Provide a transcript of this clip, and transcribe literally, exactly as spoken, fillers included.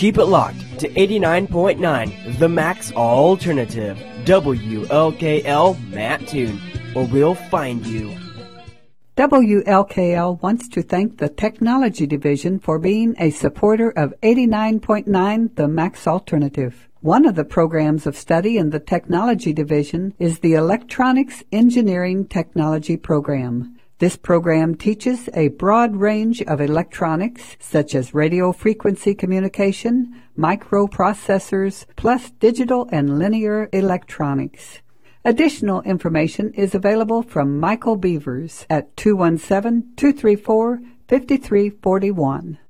Keep it locked to eighty-nine point nine, The Max Alternative, W L K L Mattoon, or we'll find you. W L K L wants to thank the Technology Division for being a supporter of eighty-nine point nine The Max Alternative. One of the programs of study in the Technology Division is the Electronics Engineering Technology program. This program teaches a broad range of electronics, such as radio frequency communication, microprocessors, plus digital and linear electronics. Additional information is available from Michael Beavers at two one seven, two three four, five three four one.